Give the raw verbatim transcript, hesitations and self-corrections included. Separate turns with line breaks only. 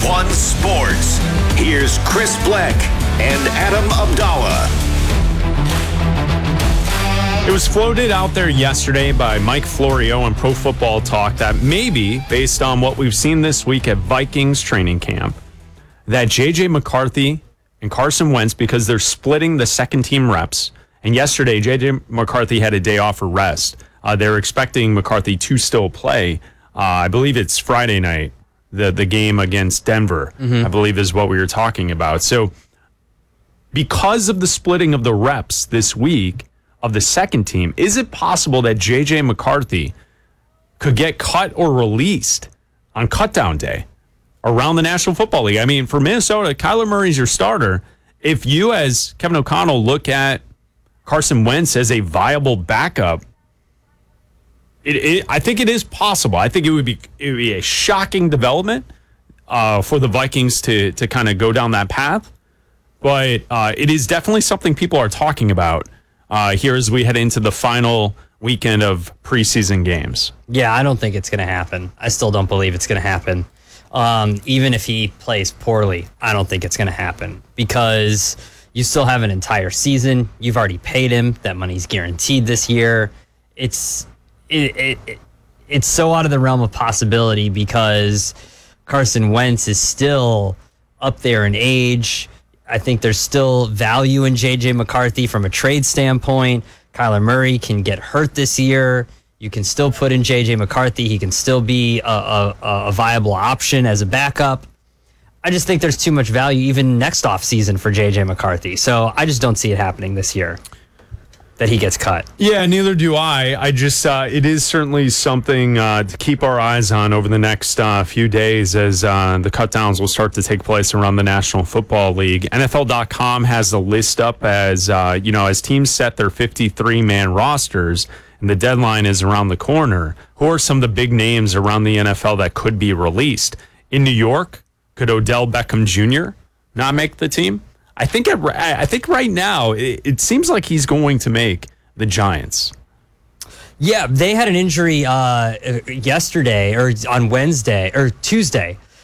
one Sports. Here's Chris Bleck and Adam Abdallah.
It was floated out there yesterday by Mike Florio on Pro Football Talk that maybe, based on what we've seen this week at Vikings training camp, that J J McCarthy and Carson Wentz, because they're splitting the second team reps, and yesterday J J McCarthy had a day off for rest. Uh, they're expecting McCarthy to still play. Uh, I believe it's Friday night, the, the game against Denver, mm-hmm. I believe is what we were talking about. So because of the splitting of the reps this week, of the second team, is it possible that J J McCarthy could get cut or released on cutdown day around the National Football League? I mean, for Minnesota, Kyler Murray's your starter. If you, as Kevin O'Connell, look at Carson Wentz as a viable backup, it, it, I think it is possible. I think it would be, it would be a shocking development uh, for the Vikings to, to kind of go down that path. But uh, it is definitely something people are talking about Uh, here as we head into the final weekend of preseason games.
Yeah, I don't think it's going to happen. I still don't believe it's going to happen. Um, even if he plays poorly, I don't think it's going to happen because you still have an entire season. You've already paid him. That money's guaranteed this year. It's it, it, it it's so out of the realm of possibility because Carson Wentz is still up there in age. I think there's still value in J J McCarthy from a trade standpoint. Kyler Murray can get hurt this year. You can still put in J J McCarthy. He can still be a, a, a viable option as a backup. I just think there's too much value even next offseason for J J McCarthy. So I just don't see it happening this year that he gets cut.
Yeah, neither do I. I just, uh, it is certainly something uh, to keep our eyes on over the next uh, few days as uh, the cutdowns will start to take place around the National Football League. N F L dot com has the list up as, uh, you know, as teams set their fifty-three man rosters and the deadline is around the corner. Who are some of the big names around the N F L that could be released? In New York, could Odell Beckham Junior not make the team? I think it, I think right now it, it seems like he's going to make the Giants.
Yeah, they had an injury uh, yesterday or on Wednesday or Tuesday.